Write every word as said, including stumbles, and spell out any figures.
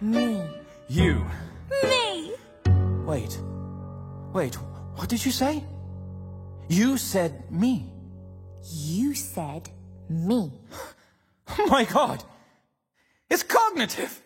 Me. You. Me! Wait. Wait, what did you say? You said me. You said me. Oh my god! It's cognitive!